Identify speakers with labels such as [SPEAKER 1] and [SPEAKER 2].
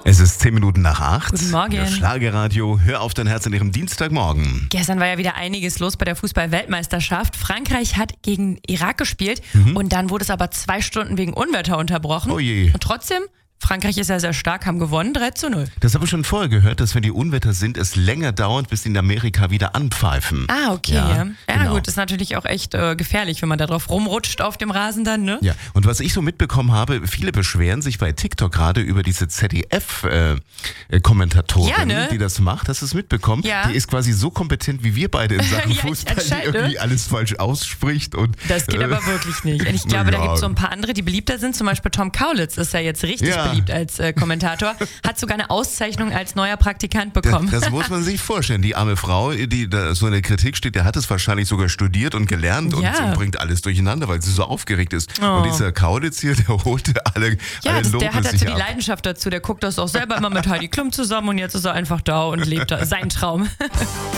[SPEAKER 1] Es ist 10 Minuten nach 8.
[SPEAKER 2] Guten Morgen.
[SPEAKER 1] Das Schlagerradio. Hör auf dein Herz an ihrem Dienstagmorgen.
[SPEAKER 2] Gestern war ja wieder einiges los bei der Fußball-Weltmeisterschaft. Frankreich hat gegen Irak gespielt und dann wurde es aber 2 Stunden wegen Unwetter unterbrochen.
[SPEAKER 1] Oh je.
[SPEAKER 2] Und trotzdem, Frankreich ist ja sehr stark, haben gewonnen, 3-0.
[SPEAKER 1] Das habe ich schon vorher gehört, dass wenn die Unwetter sind, es länger dauert, bis die in Amerika wieder anpfeifen.
[SPEAKER 2] Ah, okay.
[SPEAKER 1] Ja,
[SPEAKER 2] Ja,
[SPEAKER 1] genau.
[SPEAKER 2] gut, ist natürlich auch echt gefährlich, wenn man da drauf rumrutscht auf dem Rasen dann, ne?
[SPEAKER 1] Ja, und was ich so mitbekommen habe, viele beschweren sich bei TikTok gerade über diese ZDF-Kommentatorin,
[SPEAKER 2] Ja, ne?
[SPEAKER 1] die das macht. Hast du es mitbekommen?
[SPEAKER 2] Ja.
[SPEAKER 1] Die ist quasi so kompetent wie wir beide in Sachen
[SPEAKER 2] Ja,
[SPEAKER 1] Fußball, die
[SPEAKER 2] anscheinend, ne?
[SPEAKER 1] irgendwie alles falsch ausspricht. Und,
[SPEAKER 2] Das geht aber wirklich nicht. Und ich glaube, da
[SPEAKER 1] ja.
[SPEAKER 2] gibt es so ein paar andere, die beliebter sind. Zum Beispiel Tom Kaulitz ist ja jetzt richtig
[SPEAKER 1] Ja.
[SPEAKER 2] beliebt als Kommentator. Hat sogar eine Auszeichnung als neuer Praktikant bekommen.
[SPEAKER 1] Das muss man sich vorstellen. Die arme Frau, die da so in der Kritik steht, der hat es wahrscheinlich sogar studiert und gelernt
[SPEAKER 2] Ja.
[SPEAKER 1] und bringt alles durcheinander, weil sie so aufgeregt ist.
[SPEAKER 2] Oh.
[SPEAKER 1] Und dieser Kaulitz hier, der holte alle
[SPEAKER 2] Ja, der
[SPEAKER 1] Lobes
[SPEAKER 2] hat dazu
[SPEAKER 1] sich
[SPEAKER 2] die
[SPEAKER 1] ab.
[SPEAKER 2] Leidenschaft dazu. Der guckt das auch selber immer mit Heidi Klum zusammen und jetzt ist er einfach da und lebt da seinen Traum.